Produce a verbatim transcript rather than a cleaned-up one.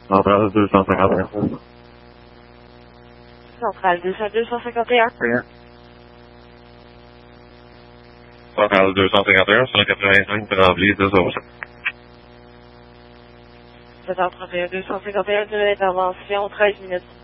Centrale deux cent cinquante et un. Centrale deux cent deux cent cinquante et un. Rien. Centrale deux cent cinquante et un, cent quatre-vingt-cinq, Tremblay, deux zéro sept. sept heures trente et un, deux cent cinquante et un de l'intervention, treize minutes.